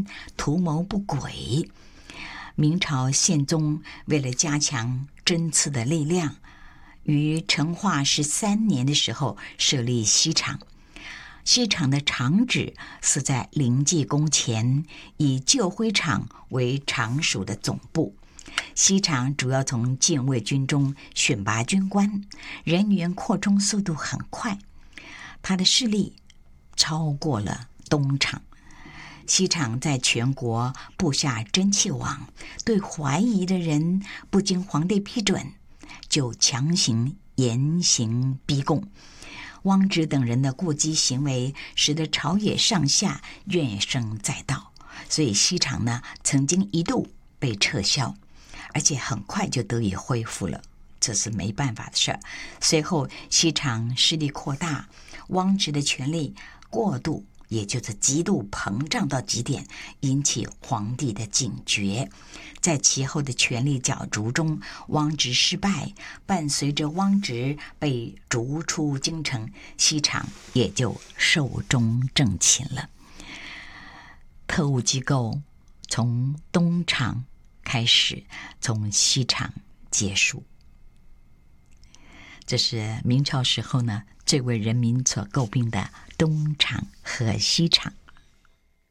人图谋不轨。明朝宪宗为了加强针刺的力量，于成化13年的时候设立西厂。西厂的厂址是在临济宫前，以旧徽厂为厂属的总部。西厂主要从禁卫军中选拔军官，人员扩充速度很快，它的势力超过了东厂。西厂在全国布下蒸汽网，对怀疑的人不经皇帝批准，就强行严刑逼供。汪直等人的过激行为，使得朝野上下怨声载道，所以西厂呢，曾经一度被撤销，而且很快就得以恢复了，这是没办法的事儿。随后西厂势力扩大，汪直的权力过度，也就是极度膨胀到极点，引起皇帝的警觉。在其后的权力角逐中，汪直失败，伴随着汪直被逐出京城，西厂也就寿终正寝了。特务机构从东厂开始，从西厂结束。这是明朝时候呢，最为人民所诟病的东厂和西厂。